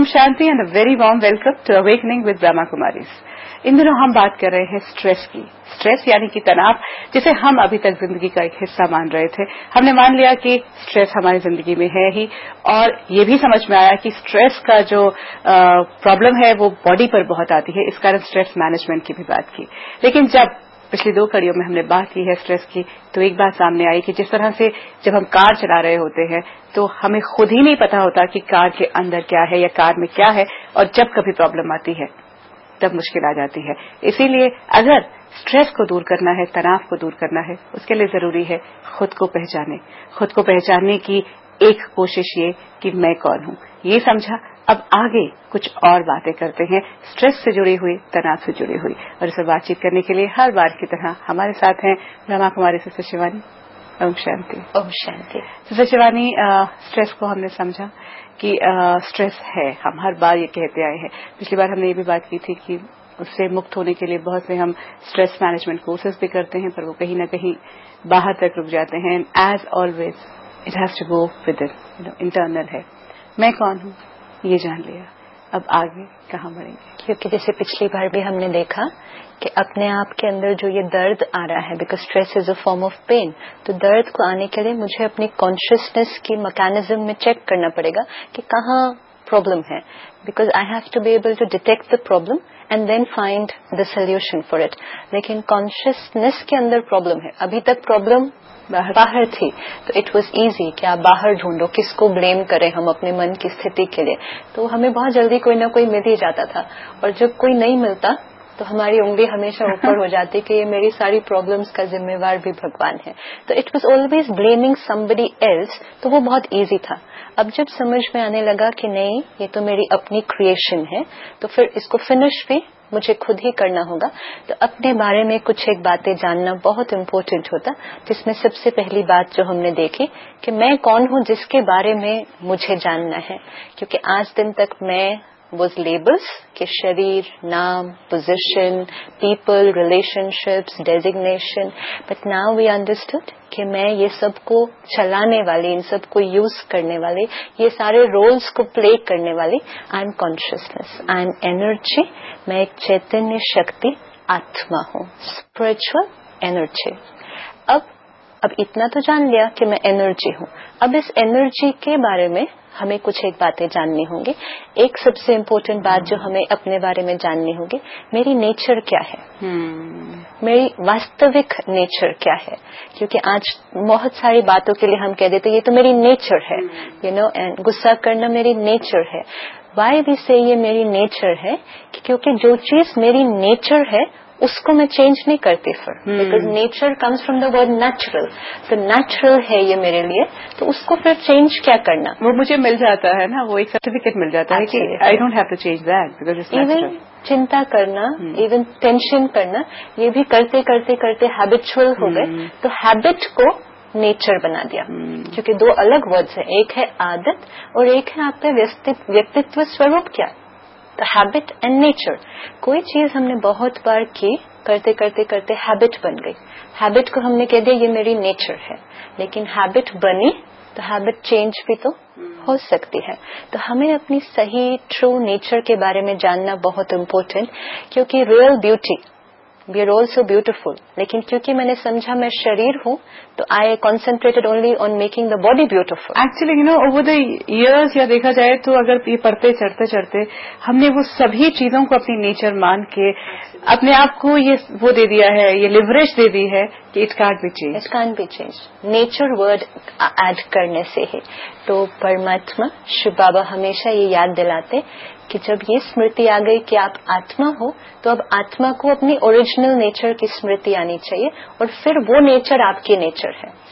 Om Shanti and a very warm welcome to awakening with Brahma Kumaris. इन दिनों हम बात कर रहे हैं स्ट्रेस की। स्ट्रेस यानी कि तनाव, जिसे हम अभी तक जिंदगी का एक हिस्सा मान रहे थे। हमने मान लिया कि स्ट्रेस हमारी जिंदगी में है ही, और ये भी समझ में आया कि स्ट्रेस का जो प्रॉब्लम है वो बॉडी पर बहुत आती है। इस कारण स्ट्रेस मैनेजमेंट की भी बात की। लेकिन जब पिछली 2 कड़ियों में हमने बात की है स्ट्रेस की, तो एक बात सामने आई कि जिस तरह से जब हम कार चला रहे होते हैं तो हमें खुद ही नहीं पता होता कि कार के अंदर क्या है या कार में क्या है, और जब कभी प्रॉब्लम आती है तब मुश्किल आ जाती है। इसीलिए अगर स्ट्रेस को दूर करना है, तनाव को दूर करना है, उसके लिए जरूरी है खुद को पहचाने। खुद को पहचानने की एक कोशिश ये कि मैं कौन हूं, ये समझा। अब आगे कुछ और बातें करते हैं स्ट्रेस से जुड़ी हुई, तनाव से जुड़ी हुई, और इसे बातचीत करने के लिए हर बार की तरह हमारे साथ हैं Brahma Kumari sister Shivani. Om Shanti. Om Shanti. Sister Shivani, stress को हमने समझा कि स्ट्रेस है, हम हर बार ये कहते आए हैं। पिछली बार हमने ये भी बात की थी कि उससे मुक्त होने के लिए बहुत से हम स्ट्रेस मैनेजमेंट कोर्सेज भी करते हैं, पर वो कहीं न कहीं बाहर तक रुक जाते हैं। As always it has to go with in, internal है। मैं कौन हूं ये जान लिया, अब आगे कहाँ बढ़ेंगे? क्योंकि जैसे पिछली बार भी हमने देखा कि अपने आप के अंदर जो ये दर्द आ रहा है, because stress is a form of pen, तो दर्द को आने के लिए मुझे अपनी कॉन्शियसनेस की मैकेनिज्म में चेक करना पड़ेगा कि कहाँ प्रॉब्लम है, because I have to be able to detect the problem and then find the solution for it. लेकिन कॉन्शियसनेस के अंदर प्रॉब्लम है, अभी तक प्रॉब्लम बाहर थी, तो इट वॉज ईजी कि आप बाहर ढूंढो, किसको ब्लेम करें हम अपने मन की स्थिति के लिए। तो हमें बहुत जल्दी कोई ना कोई मिल ही जाता था, और जब कोई नहीं मिलता तो हमारी उंगली हमेशा ऊपर हो जाती कि ये मेरी सारी प्रॉब्लम्स का जिम्मेवार भी भगवान है। तो it was always blaming somebody else, तो वो बहुत ईजी था। अब जब समझ में आने लगा कि नहीं, ये तो मेरी अपनी क्रिएशन है, तो फिर इसको फिनिश भी मुझे खुद ही करना होगा। तो अपने बारे में कुछ एक बातें जानना बहुत इम्पोर्टेंट होता, जिसमें सबसे पहली बात जो हमने देखी कि मैं कौन हूं जिसके बारे में मुझे जानना है। क्योंकि आज दिन तक मैं was labels के शरीर, नाम, position, people, relationships, designation, but now we understood कि मैं ये सब को चलाने वाली, इन सब को यूज करने वाली, ये सारे रोल्स को प्ले करने वाली I am consciousness, I am energy. मैं एक चैतन्य शक्ति आत्मा हूँ, स्पिरिचुअल एनर्जी। अब इतना तो जान लिया कि मैं एनर्जी हूँ। अब इस एनर्जी के बारे में हमें कुछ एक बातें जाननी होंगी। एक सबसे इम्पोर्टेंट बात जो हमें अपने बारे में जाननी होगी, मेरी नेचर क्या है, मेरी वास्तविक नेचर क्या है। क्योंकि आज बहुत सारी बातों के लिए हम कह देते ये तो मेरी नेचर है, यू नो, एंड गुस्सा करना मेरी नेचर है। वाई वी से ये मेरी नेचर है, क्योंकि जो चीज मेरी नेचर है उसको मैं चेंज नहीं करती फिर, because nature comes from the word natural. तो नेचुरल है ये मेरे लिए, तो उसको फिर चेंज क्या करना, वो मुझे मिल जाता है ना, वो एक सर्टिफिकेट मिल जाता है कि I don't have to change that because it's natural. Even चिंता करना, इवन टेंशन करना, ये भी करते करते करते हैबिचुअल हो गए, तो हैबिट को नेचर बना दिया। क्योंकि 2 अलग वर्ड्स हैं, एक है आदत और एक है आपका व्यक्तित्व स्वरूप क्या। तो हैबिट एंड नेचर, कोई चीज हमने बहुत बार की, करते करते करते हैबिट बन गई। हैबिट को हमने कह दिया ये मेरी नेचर है, लेकिन हैबिट बनी तो हैबिट चेंज भी तो हो सकती है। तो हमें अपनी सही ट्रू नेचर के बारे में जानना बहुत इम्पोर्टेंट, क्योंकि real beauty, we are also beautiful, लेकिन क्योंकि मैंने समझा मैं शरीर हूँ, तो आई concentrated only on making the body beautiful. Actually you know over the years, या देखा जाए तो अगर ये पढ़ते चढ़ते चढ़ते हमने वो सभी चीजों को अपनी नेचर मान के अपने आप को ये वो दे दिया है, ये लिवरेज दे दी है कि it can't be change. It can't be change, nature word add करने से ही। तो परमात्मा शिव बाबा हमेशा ये याद दिलाते कि जब ये स्मृति आ गई कि आप आत्मा हो, तो अब आत्मा को अपनी ओरिजिनल नेचर की स्मृति आनी चाहिए, और फिर वो नेचर आपकी नेचर है।